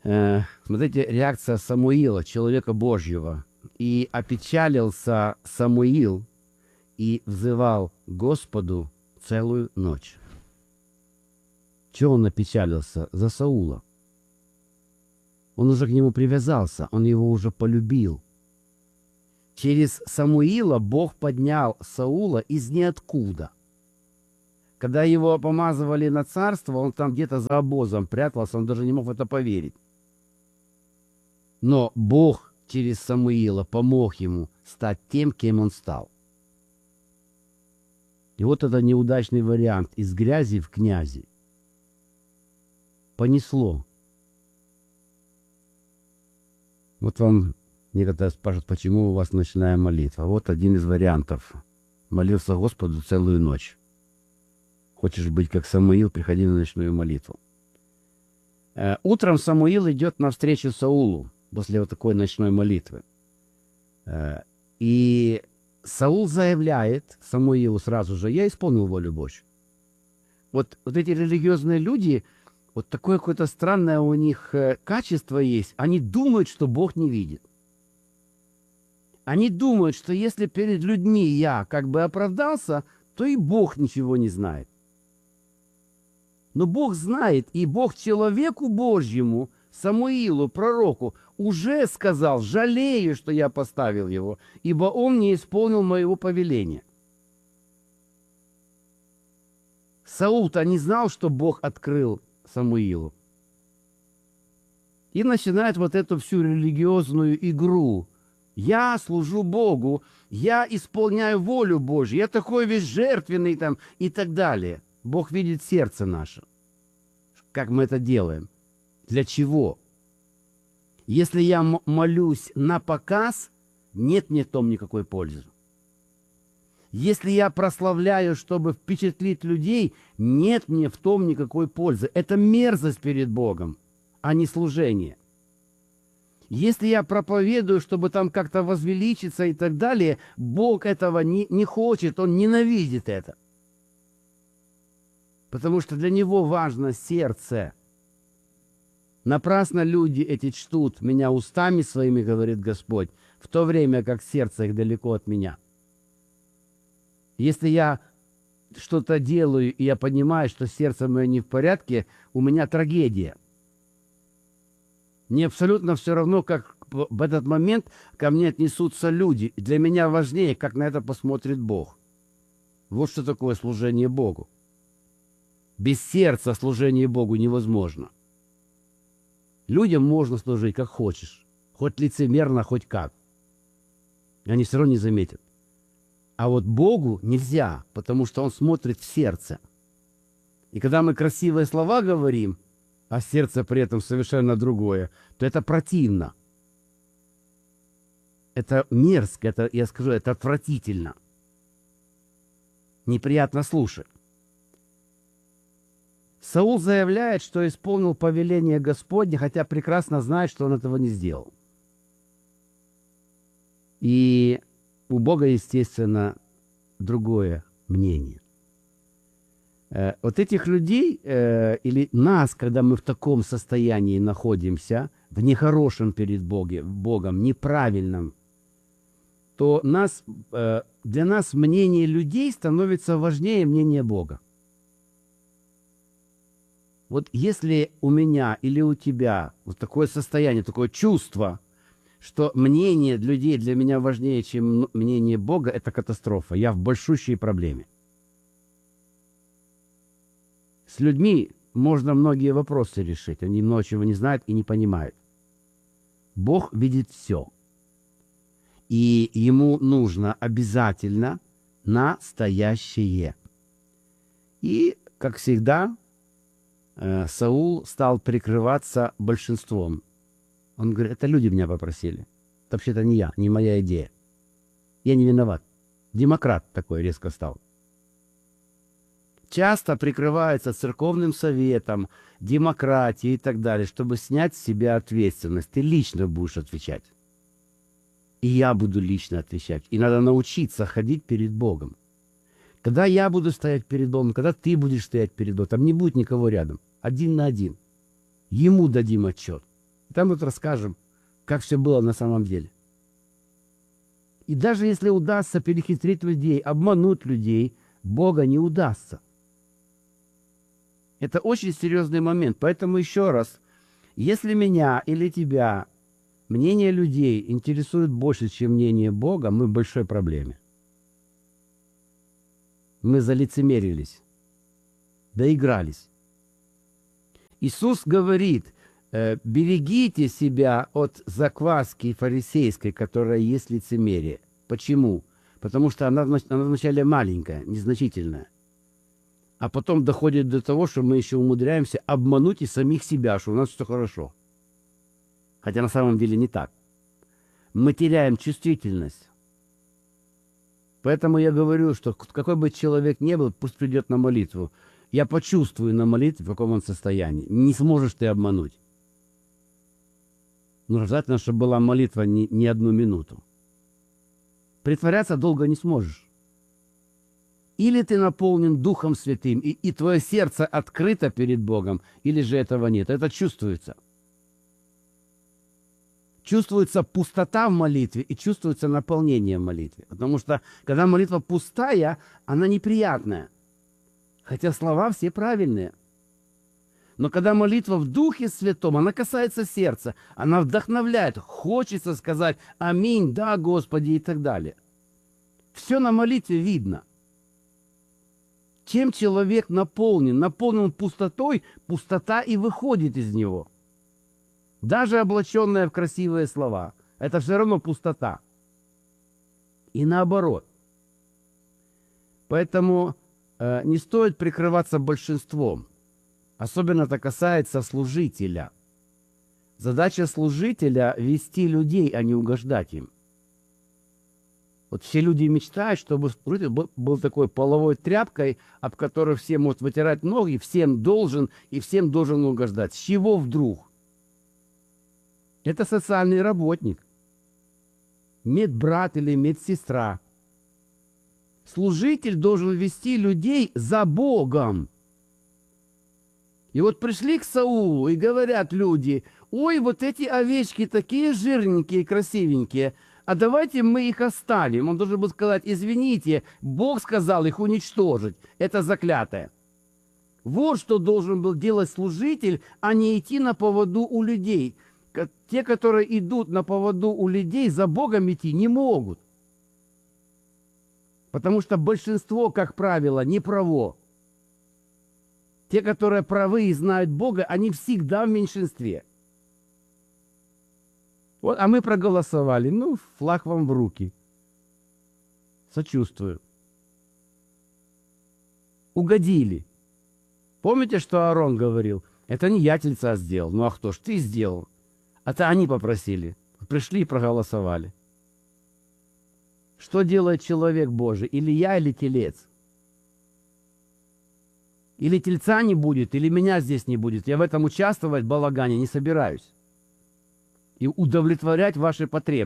Смотрите, реакция Самуила, человека Божьего. «И опечалился Самуил и взывал Господу целую ночь». Чего он опечалился? За Саула. Он уже к нему привязался, он его уже полюбил. Через Самуила Бог поднял Саула из ниоткуда. Когда его помазывали на царство, он там где-то за обозом прятался, он даже не мог в это поверить. Но Бог через Самуила помог ему стать тем, кем он стал. И вот это неудачный вариант из грязи в князи. Понесло. Вот вам некоторые спрашивают, почему у вас ночная молитва. Вот один из вариантов. Молился Господу целую ночь. Хочешь быть как Самуил, приходи на ночную молитву. Утром Самуил идет навстречу Саулу после вот такой ночной молитвы. И Саул заявляет Самуилу сразу же: я исполнил волю Божью. Вот эти религиозные люди, вот такое какое-то странное у них качество есть. Они думают, что Бог не видит. Они думают, что если перед людьми я как бы оправдался, то и Бог ничего не знает. Но Бог знает, и Бог человеку Божьему, Самуилу, пророку, уже сказал: жалею, что я поставил его, ибо он не исполнил моего повеления. Саул-то не знал, что Бог открыл Самуилу. И начинает вот эту всю религиозную игру. Я служу Богу, я исполняю волю Божью, я такой весь жертвенный там и так далее. Бог видит сердце наше. Как мы это делаем? Для чего? Если я молюсь на показ, нет мне в том никакой пользы. Если я прославляю, чтобы впечатлить людей, нет мне в том никакой пользы. Это мерзость перед Богом, а не служение. Если я проповедую, чтобы там как-то возвеличиться и так далее, Бог этого не хочет, Он ненавидит это. Потому что для Него важно сердце. Напрасно люди эти чтут меня устами своими, говорит Господь, в то время как сердце их далеко от меня. Если я что-то делаю, и я понимаю, что сердце мое не в порядке, у меня трагедия. Мне абсолютно все равно, как в этот момент ко мне отнесутся люди. Для меня важнее, как на это посмотрит Бог. Вот что такое служение Богу. Без сердца служение Богу невозможно. Людям можно служить как хочешь. Хоть лицемерно, хоть как. Они все равно не заметят. А вот Богу нельзя, потому что Он смотрит в сердце. И когда мы красивые слова говорим, а сердце при этом совершенно другое, то это противно. Это мерзко, это, я скажу, это отвратительно. Неприятно слушать. Саул заявляет, что исполнил повеление Господне, хотя прекрасно знает, что он этого не сделал. И у Бога, естественно, другое мнение. Вот этих людей или нас, когда мы в таком состоянии находимся, в нехорошем перед Богом, неправильном, то для нас мнение людей становится важнее мнения Бога. Вот если у меня или у тебя вот такое состояние, такое чувство, что мнение людей для меня важнее, чем мнение Бога, это катастрофа. Я в большущей проблеме. С людьми можно многие вопросы решить. Они много чего не знают и не понимают. Бог видит все. И ему нужно обязательно настоящее. И, как всегда, Саул стал прикрываться большинством. Он говорит: это люди меня попросили. Это вообще-то не я, не моя идея. Я не виноват. Демократ такой резко стал. Часто прикрывается церковным советом, демократией и так далее, чтобы снять с себя ответственность. Ты лично будешь отвечать. И я буду лично отвечать. И надо научиться ходить перед Богом. Когда я буду стоять перед Богом, когда ты будешь стоять перед Богом, там не будет никого рядом. Один на один. Ему дадим отчет. Там вот расскажем, как все было на самом деле. И даже если удастся перехитрить людей, обмануть людей, Бога не удастся. Это очень серьезный момент. Поэтому еще раз, если меня или тебя мнение людей интересует больше, чем мнение Бога, мы в большой проблеме. Мы залицемерились, доигрались. Иисус говорит, берегите себя от закваски фарисейской, которая есть лицемерие. Почему? Потому что она вначале маленькая, незначительная. А потом доходит до того, что мы еще умудряемся обмануть и самих себя, что у нас все хорошо. Хотя на самом деле не так. Мы теряем чувствительность. Поэтому я говорю, что какой бы человек ни был, пусть придет на молитву. Я почувствую на молитве, в каком он состоянии. Не сможешь ты обмануть. Но обязательно, чтобы была молитва не одну минуту. Притворяться долго не сможешь. Или ты наполнен Духом Святым, и твое сердце открыто перед Богом, или же этого нет. Это чувствуется. Чувствуется пустота в молитве и чувствуется наполнение в молитве. Потому что, когда молитва пустая, она неприятная. Хотя слова все правильные. Но когда молитва в Духе Святом, она касается сердца, она вдохновляет, хочется сказать «Аминь», «Да, Господи» и так далее. Все на молитве видно. Чем человек наполнен пустотой, пустота и выходит из него. Даже облаченная в красивые слова. Это все равно пустота. И наоборот. Поэтому не стоит прикрываться большинством. Особенно это касается служителя. Задача служителя – вести людей, а не угождать им. Вот все люди мечтают, чтобы служитель был такой половой тряпкой, об которой все могут вытирать ноги, всем должен и всем должен угождать. С чего вдруг? Это социальный работник, медбрат или медсестра. Служитель должен вести людей за Богом. И вот пришли к Саулу и говорят люди: ой, вот эти овечки такие жирненькие и красивенькие, а давайте мы их оставим. Он должен был сказать: извините, Бог сказал их уничтожить. Это заклятое. Вот что должен был делать служитель, а не идти на поводу у людей. Те, которые идут на поводу у людей, за Богом идти не могут. Потому что большинство, как правило, не право. Те, которые правы и знают Бога, они всегда в меньшинстве. Вот, а мы проголосовали. Ну, флаг вам в руки. Сочувствую. Угодили. Помните, что Аарон говорил? Это не я тельца сделал. Ну, а кто ж ты сделал? Это они попросили. Пришли и проголосовали. Что делает человек Божий? Или я, или телец? Или тельца не будет, или меня здесь не будет. Я в этом участвовать в балагане не собираюсь. И удовлетворять ваши потребности.